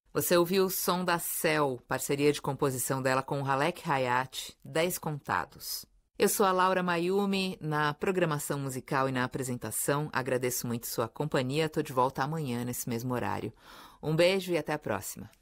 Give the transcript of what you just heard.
Você ouviu o som da Cell, parceria de composição dela com o Halek Hayat, 10 Contados. Eu sou a Laura Mayumi, na programação musical e na apresentação. Agradeço muito sua companhia, tô de volta amanhã nesse mesmo horário. Um beijo e até a próxima.